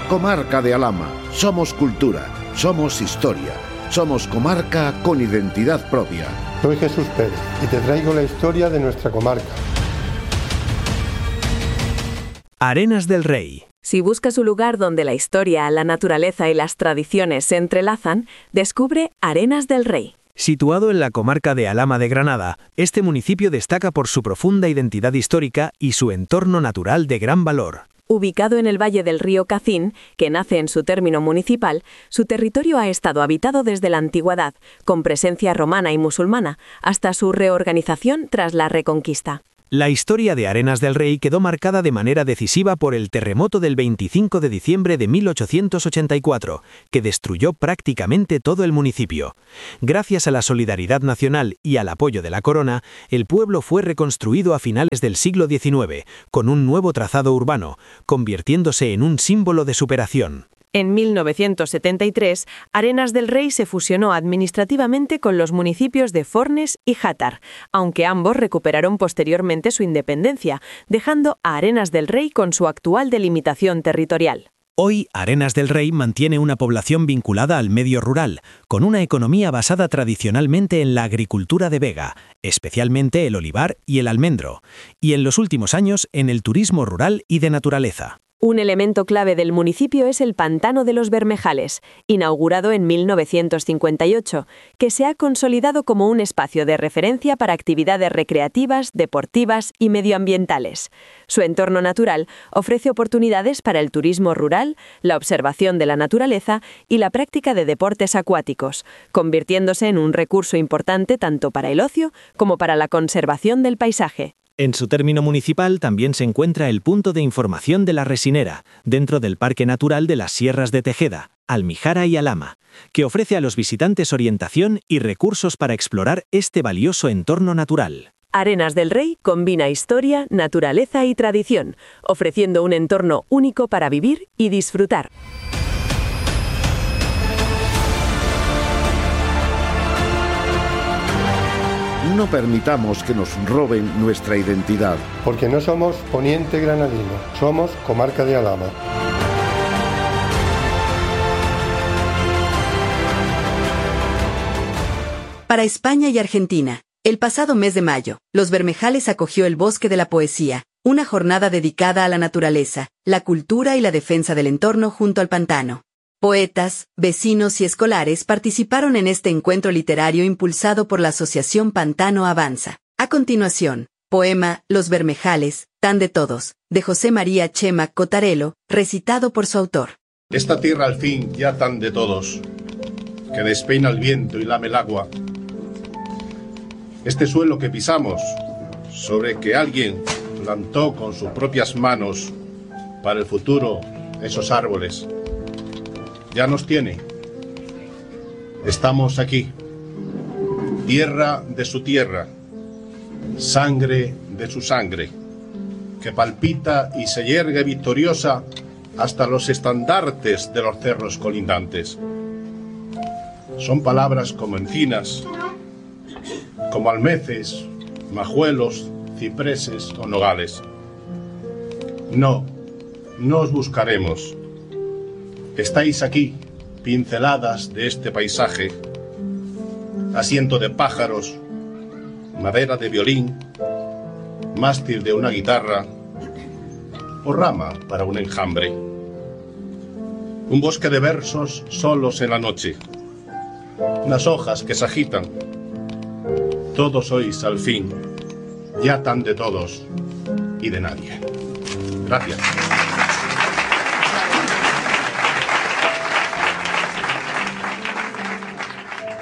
Comarca de Alhama. Somos cultura, somos historia, somos comarca con identidad propia. Soy Jesús Pérez y te traigo la historia de nuestra comarca. Arenas del Rey. Si buscas un lugar donde la historia, la naturaleza y las tradiciones se entrelazan, descubre Arenas del Rey. Situado en la comarca de Alhama de Granada, este municipio destaca por su profunda identidad histórica y su entorno natural de gran valor. Ubicado en el valle del río Cacín, que nace en su término municipal, su territorio ha estado habitado desde la antigüedad, con presencia romana y musulmana, hasta su reorganización tras la Reconquista. La historia de Arenas del Rey quedó marcada de manera decisiva por el terremoto del 25 de diciembre de 1884, que destruyó prácticamente todo el municipio. Gracias a la solidaridad nacional y al apoyo de la corona, el pueblo fue reconstruido a finales del siglo XIX, con un nuevo trazado urbano, convirtiéndose en un símbolo de superación. En 1973, Arenas del Rey se fusionó administrativamente con los municipios de Fornes y Játar, aunque ambos recuperaron posteriormente su independencia, dejando a Arenas del Rey con su actual delimitación territorial. Hoy, Arenas del Rey mantiene una población vinculada al medio rural, con una economía basada tradicionalmente en la agricultura de vega, especialmente el olivar y el almendro, y en los últimos años en el turismo rural y de naturaleza. Un elemento clave del municipio es el Pantano de los Bermejales, inaugurado en 1958, que se ha consolidado como un espacio de referencia para actividades recreativas, deportivas y medioambientales. Su entorno natural ofrece oportunidades para el turismo rural, la observación de la naturaleza y la práctica de deportes acuáticos, convirtiéndose en un recurso importante tanto para el ocio como para la conservación del paisaje. En su término municipal también se encuentra el punto de información de la Resinera, dentro del Parque Natural de las Sierras de Tejeda, Almijara y Alhama, que ofrece a los visitantes orientación y recursos para explorar este valioso entorno natural. Arenas del Rey combina historia, naturaleza y tradición, ofreciendo un entorno único para vivir y disfrutar. No permitamos que nos roben nuestra identidad. Porque no somos poniente granadino, somos comarca de Alhama. Para España y Argentina, el pasado mes de mayo, Los Bermejales acogió el Bosque de la Poesía, una jornada dedicada a la naturaleza, la cultura y la defensa del entorno junto al pantano. Poetas, vecinos y escolares participaron en este encuentro literario impulsado por la Asociación Pantano Avanza. A continuación, poema Los Bermejales, tan de todos, de José María Chema Cotarelo, recitado por su autor. Esta tierra al fin ya tan de todos, que despeina el viento y lame el agua. Este suelo que pisamos, sobre que alguien plantó con sus propias manos para el futuro esos árboles, ya nos tiene. Estamos aquí, tierra de su tierra, sangre de su sangre, que palpita y se yergue victoriosa hasta los estandartes de los cerros colindantes. Son palabras como encinas, como almeces, majuelos, cipreses o nogales. No os buscaremos. Estáis aquí, pinceladas de este paisaje, asiento de pájaros, madera de violín, mástil de una guitarra o rama para un enjambre. Un bosque de versos solos en la noche, unas hojas que se agitan. Todos sois, al fin, ya tan de todos y de nadie. Gracias.